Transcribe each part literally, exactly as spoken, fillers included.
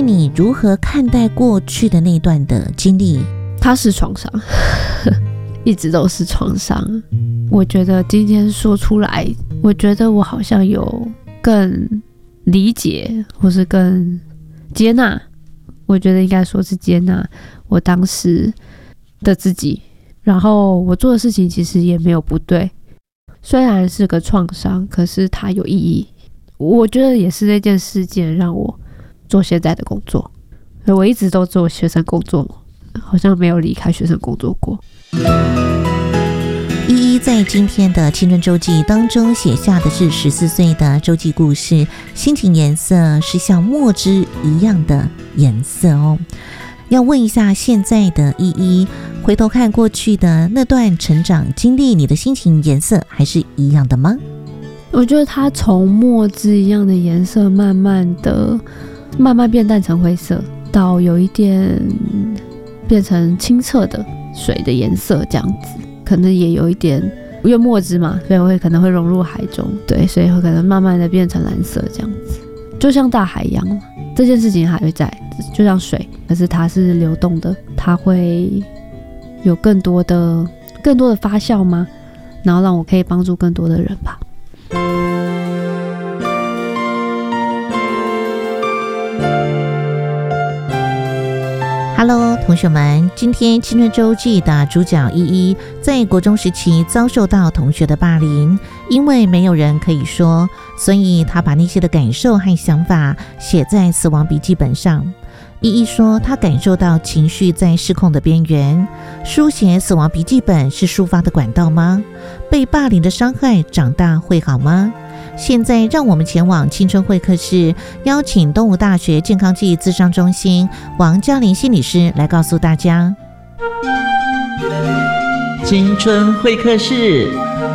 你如何看待过去的那段的经历？ 它是创伤，一直都是创伤。我觉得今天说出来，我觉得我好像有更理解，或是更接纳。我觉得应该说是接纳我当时的自己，然后我做的事情其实也没有不对，虽然是个创伤，可是它有意义。我觉得也是那件事件让我做现在的工作，我一直都做学生工作，好像没有离开学生工作过。 依依在今天的青春周记当中写下的是十四岁的周记故事，心情颜色是像墨汁一样的颜色哦。要问一下现在的依依，回头看过去的那段成长经历，你的心情颜色还是一样的吗？ 我觉得它从墨汁一样的颜色慢慢的慢慢变淡成灰色，到有一点变成清澈的水的颜色，这样子可能也有一点，因为墨汁嘛，所以会可能会融入海中，对，所以会可能慢慢的变成蓝色这样子，就像大海一样。这件事情还会在，就像水，可是它是流动的，它会有更多的更多的发酵吗？然后让我可以帮助更多的人吧。 Hello， 同学们，今天青春周记的主角依依在国中时期遭受到同学的霸凌，因为没有人可以说，所以她把那些的感受和想法写在死亡笔记本上。依依说，她感受到情绪在失控的边缘。书写死亡笔记本是抒发的管道吗？被霸凌的伤害长大会好吗？现在让我们前往青春会客室，邀请东吴大学健康暨咨商中心王嘉玲心理师来告诉大家。 青春会客室，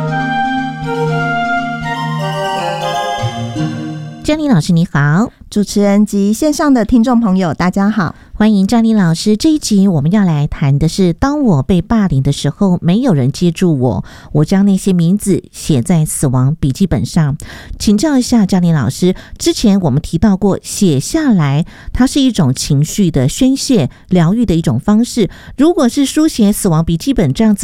嘉玲老师你好。 主持人及线上的听众朋友大家好， 欢迎嘉玲老师。这一集我们要来谈的是，当我被霸凌的时候，没有人接住我，我将那些名字写在死亡笔记本上。请教一下嘉玲老师，之前我们提到过，写下来它是一种情绪的宣泄、疗愈的一种方式。如果是书写死亡笔记本这样子